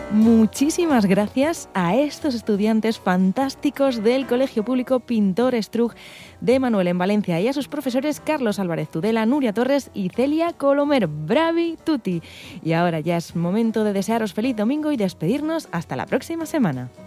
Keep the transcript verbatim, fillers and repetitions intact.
Muchísimas gracias a estos estudiantes fantásticos del Colegio Público Pintor Estrug de Manuel en Valencia y a sus profesores Carlos Álvarez Tudela, Nuria Torres y Celia Colomer. Bravi tutti. Y ahora ya es momento de desearos feliz domingo y despedirnos hasta la próxima semana.